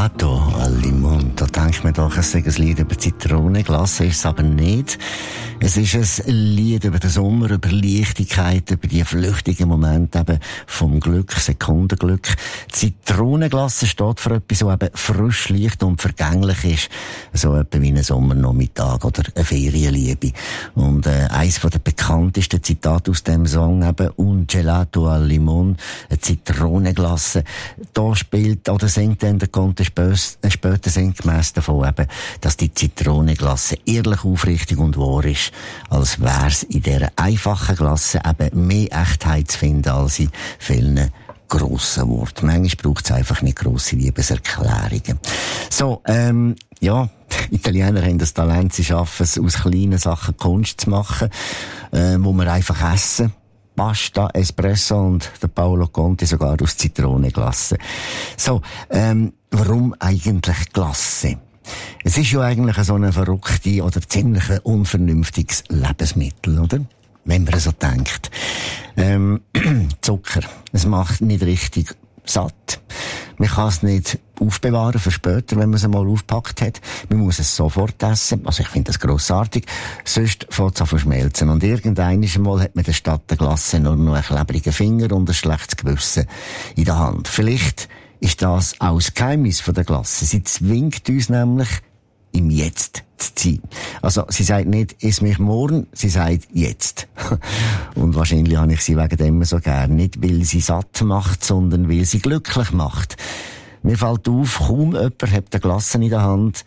Gelato al Limon. Da denkt man doch, es sei ein Lied über Zitronenglas, ist es aber nicht. Es ist ein Lied über den Sommer, über Leichtigkeit, über die flüchtigen Momente eben vom Glück, Sekundenglück. Zitronenglas steht für etwas, so eben frisch, leicht und vergänglich ist. So etwa wie ein Sommernachmittag oder eine Ferienliebe. Und eins der bekanntesten Zitate aus dem Song eben, Un Gelato al Limon, eine Zitronenglasse. Da spielt oder singt dann der Conte später sinngemäss davon eben, dass die Zitronenglasse ehrlich, aufrichtig und wahr ist, als wär's in dieser einfachen Glasse eben mehr Echtheit zu finden als in vielen grossen Worten. Manchmal braucht es einfach nicht grosse Liebeserklärungen. So, ja, die Italiener haben das Talent, sie schaffen es, aus kleinen Sachen Kunst zu machen, wo wir einfach essen. Pasta, Espresso und der Paolo Conte sogar aus Zitronenglasse. So, warum eigentlich Glasse? Es ist ja eigentlich so eine verrückte oder ziemlich unvernünftiges Lebensmittel, oder? Wenn man so denkt. Zucker. Es macht nicht richtig satt. Man kann es nicht aufbewahren für später, wenn man es einmal aufgepackt hat. Man muss es sofort essen. Also ich finde das grossartig. Sonst fängt es an zu verschmelzen. Und irgendeines Mal hat man statt der Glasse nur noch einen klebrigen Finger und ein schlechtes Gewissen in der Hand. Vielleicht ist das auch das Geheimnis von der Glasse. Sie zwingt uns nämlich, im Jetzt zu sein. Also, sie sagt nicht, iss mich morgen, sie sagt jetzt. Und wahrscheinlich habe ich sie wegen dem so gern. Nicht, weil sie satt macht, sondern weil sie glücklich macht. Mir fällt auf, kaum jemand hat eine Glasse in der Hand,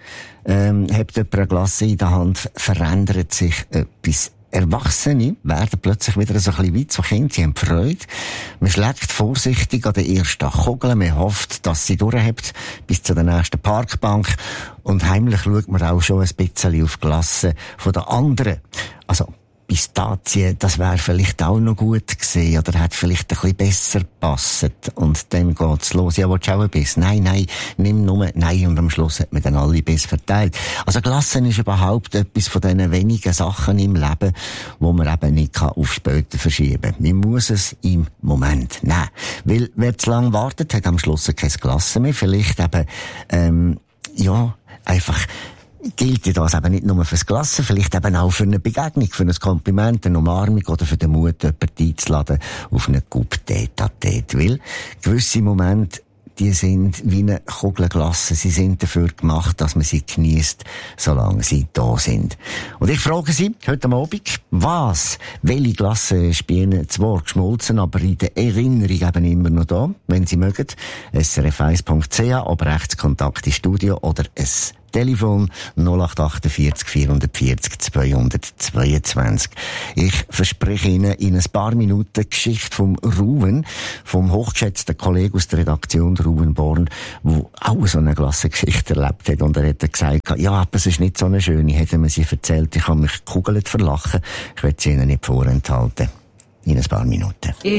verändert sich etwas. Erwachsene werden plötzlich wieder so ein bisschen weit, so Kinder, sie haben Freude. Man schlägt vorsichtig an den ersten Kugeln, man hofft, dass sie durchhebt bis zur nächsten Parkbank und heimlich schaut man auch schon ein bisschen auf die Glasse von den anderen. Also, Pistazien, das wäre vielleicht auch noch gut gewesen, oder hat vielleicht ein bisschen besser gepasst. Und dann geht's los. Ja, willst du auch ein Biss? Nein, nimm nur, nein, und am Schluss hat man dann alle Biss verteilt. Also Glassen ist überhaupt etwas von diesen wenigen Sachen im Leben, wo man eben nicht auf später verschieben kann. Man muss es im Moment nehmen. Weil, wer zu lange wartet, hat am Schluss kein Glassen mehr. Vielleicht eben, einfach, gilt ja das eben nicht nur fürs Glassen, vielleicht eben auch für eine Begegnung, für ein Kompliment, eine Umarmung oder für den Mut, jemanden einzuladen auf einen Coupe Tête-à-Tête. Weil gewisse Momente, die sind wie eine Kugel Glasse. Sie sind dafür gemacht, dass man sie genießt, solange sie da sind. Und ich frage Sie heute Abend, welche Glasse ist bei Ihnen zwar geschmolzen, aber in der Erinnerung eben immer noch da, wenn Sie mögen. srf1.ch, aber Rechtskontakt ins Studio oder ein Telefon 0848 440 222. Ich verspreche Ihnen in ein paar Minuten die Geschichte vom Ruben, vom hochgeschätzten Kollegen aus der Redaktion, Ruben Born, der auch so eine Klassengeschichte erlebt hat. Und er hat gesagt, ja, aber es ist nicht so eine schöne. Hätte man sie erzählt, ich habe mich gekugelt verlachen. Ich werde sie Ihnen nicht vorenthalten. In ein paar Minuten.